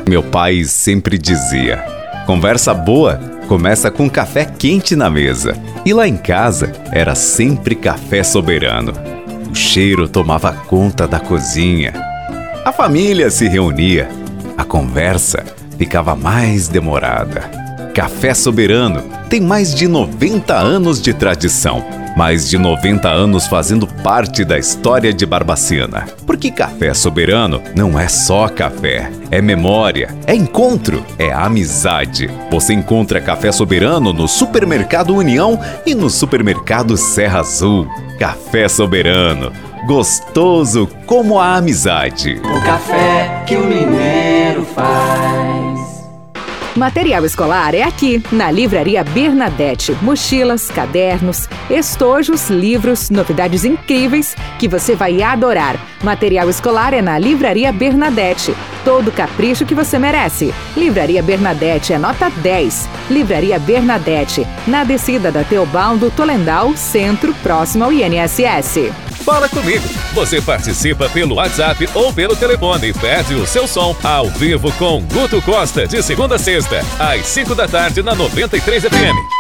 Meu pai sempre dizia: conversa boa começa com café quente na mesa. E lá em casa era sempre café Soberano. O cheiro tomava conta da cozinha. A família se reunia. A conversa ficava mais demorada. Café Soberano tem mais de 90 anos de tradição. Mais de 90 anos fazendo parte da história de Barbacena. Porque Café Soberano não é só café, é memória, é encontro, é amizade. Você encontra Café Soberano no Supermercado União e no Supermercado Serra Azul. Café Soberano, gostoso como a amizade. O café que o mineiro faz. Material escolar é aqui, na Livraria Bernadette. Mochilas, cadernos, estojos, livros, novidades incríveis que você vai adorar. Material escolar é na Livraria Bernadette. Todo o capricho que você merece. Livraria Bernadette é nota 10. Livraria Bernadette, na descida da Teobaldo Tolendal, centro, próximo ao INSS. Fala comigo. Você participa pelo WhatsApp ou pelo telefone e pede o seu som ao vivo com Guto Costa, de segunda a sexta, às 5 da tarde na 93 FM.